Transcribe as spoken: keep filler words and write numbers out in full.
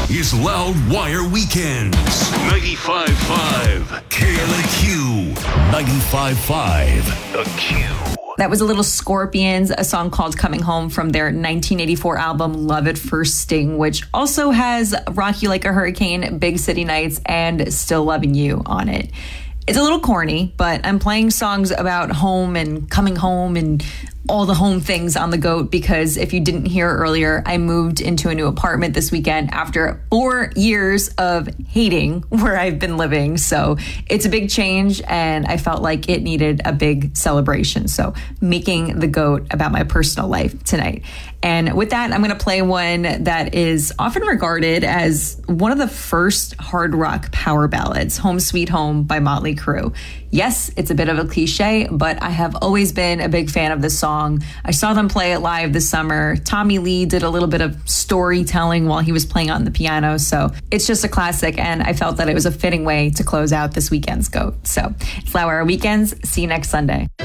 is Loudwire Weekends. ninety-five point five K L A Q. ninety-five point five The Q. That was a little Scorpions, a song called Coming Home from their nineteen eighty-four album Love at First Sting, which also has Rock You Like a Hurricane, Big City Nights, and Still Loving You on it. It's a little corny, but I'm playing songs about home and coming home and all the home things on the GOAT because if you didn't hear earlier, I moved into a new apartment this weekend after four years of hating where I've been living. So it's a big change and I felt like it needed a big celebration. So making the GOAT about my personal life tonight. And with that, I'm going to play one that is often regarded as one of the first hard rock power ballads, Home Sweet Home by Motley Crue. Yes, it's a bit of a cliche, but I have always been a big fan of this song. I saw them play it live this summer. Tommy Lee did a little bit of storytelling while he was playing on the piano. So it's just a classic. And I felt that it was a fitting way to close out this weekend's GOAT. So it's Loudwire Weekends. See you next Sunday.